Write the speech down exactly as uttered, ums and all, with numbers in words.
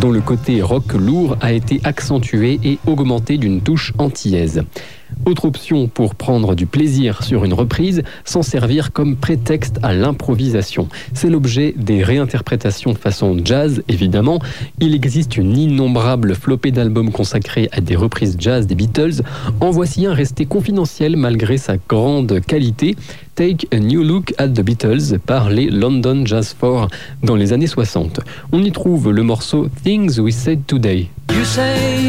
dont le côté rock lourd a été accentué et augmenté d'une touche antillaise. Autre option pour prendre du plaisir sur une reprise, s'en servir comme prétexte à l'improvisation. C'est l'objet des réinterprétations façon jazz, évidemment. Il existe une innombrable flopée d'albums consacrés à des reprises jazz des Beatles. En voici un resté confidentiel malgré sa grande qualité. Take a New Look at the Beatles par les London Jazz Four dans les années soixante. On y trouve le morceau Things We Said Today. You say